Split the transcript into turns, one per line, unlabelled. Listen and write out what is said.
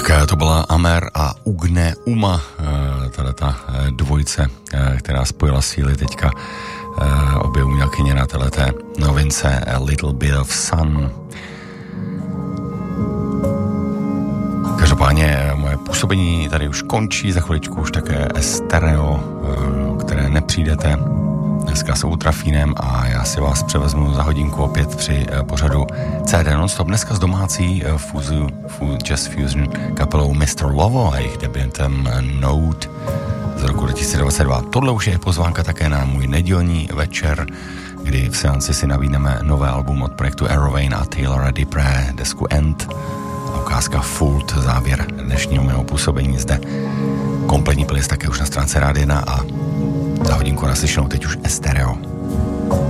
Tak to byla Amer a Ugne Uma, ta dvojice, která spojila síly teďka obě umělkyně na téhleté novince A Little Bit of Sun. Každopádně moje působení tady už končí, za chviličku už také stereo, které nepřijdete. Dneska s Ultrafínem a já si vás převezmu za hodinku opět při pořadu CD Non-Stop. Dneska s domácí jazz fusion kapelou Mr. Lovo a jejich debutem Note z roku 2022. Tohle už je pozvánka také na můj nedělní večer, kdy v seanci si nabídneme nové album od projektu Aerovane a Taylora Dupré, desku End a ukázka Fult, závěr dnešního mého působení zde. Kompletní playlist také už na stránce Rádia 1 a za hodinku naslyšenou teď už stereo.